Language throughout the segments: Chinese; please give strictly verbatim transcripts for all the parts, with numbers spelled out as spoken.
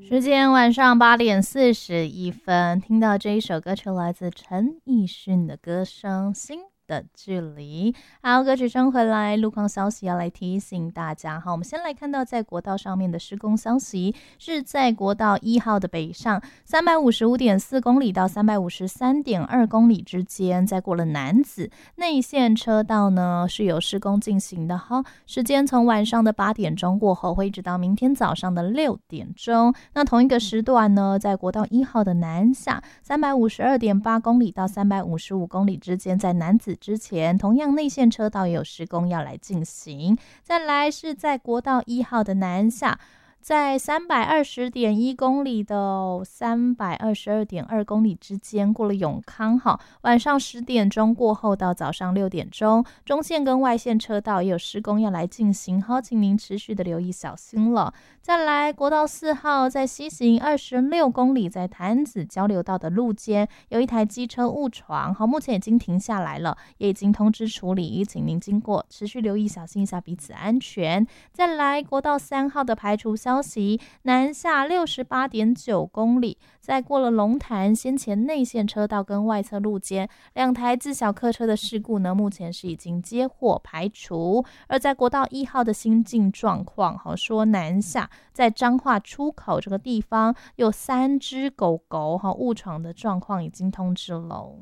时间晚上八点四十一分，听到这一首歌曲来自陈奕迅的歌声《心的距离》。好，歌曲声回来，路况消息要来提醒大家。好，我们先来看到在国道上面的施工消息，是在国道一号的北上三百五十五点四公里到三百五十三点二公里之间，在过了楠梓内线车道呢是有施工进行的。好，时间从晚上的八点钟过后，会一直到明天早上的六点钟。那同一个时段呢，在国道一号的南下三百五十二点八公里到三百五十五公里之间，在楠梓之前，同样内线车道也有施工要来进行。再来是在国道一号的南下，在三百二十点一公里到三百二十二点二公里之间，过了永康哈，晚上十点钟过后到早上六点钟，中线跟外线车道也有施工要来进行，好，请您持续的留意小心了。再来，国道四号在西行二十六公里，在潭子交流道的路肩有一台机车误闯，好，目前已经停下来了，也已经通知处理，请您经过持续留意小心一下彼此安全。再来，国道三号的排除消息，南下六十八点九公里，在过了龙潭先前内线车道跟外侧路肩两台自小客车的事故呢，目前是已经接获排除。而在国道一号的新进状况，好，说南下在彰化出口这个地方有三只狗狗误闯的状况已经通知了。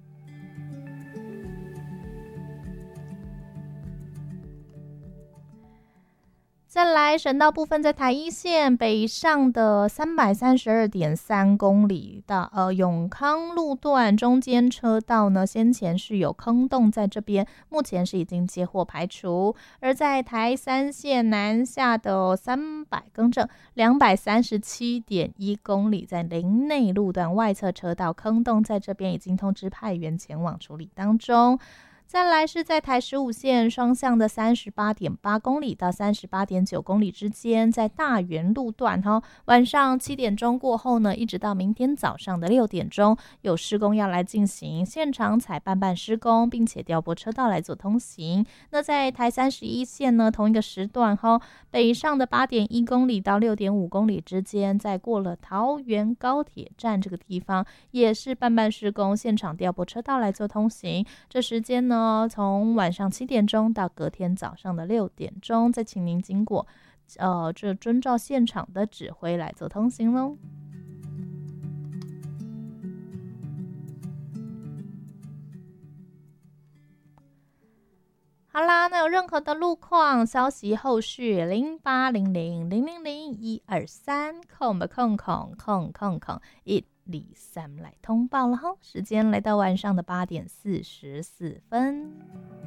再来，省道部分在台一线北上的三百三十二点三公里到呃永康路段中间车道呢，先前是有坑洞在这边，目前是已经接获排除。而在台三线南下的三百更正两百三十七点一公里，在林内路段外侧车道坑洞在这边已经通知派员前往处理当中。再来是在台十五线双向的三十八点八公里到三十八点九公里之间，在大园路段哈，晚上七点钟过后呢，一直到明天早上的六点钟，有施工要来进行，现场采办办施工，并且调拨车道来做通行。那在台三十一线呢，同一个时段哈，北上的八点一公里到六点五公里之间，在过了桃园高铁站这个地方，也是办办施工，现场调拨车道来做通行。这时间呢，从晚上七点钟到隔天早上的六点钟，再请您经过呃，这遵照现场的指挥来做通行咯。好啦，那有任何的路况消息，后续零八零零零零零一二三空不空空空空空一二三来通报了哈。时间来到晚上的八点四十四分。